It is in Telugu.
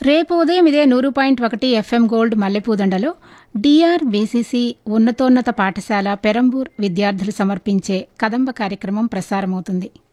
రేపు ఉదయం ఇదే 100.1 ఎఫ్ఎం గోల్డ్ మల్లెపూదండలో డిఆర్బీసీసీ ఉన్నతోన్నత పాఠశాల పెరంబూర్ విద్యార్థులు సమర్పించే కదంబ కార్యక్రమం ప్రసారమవుతుంది.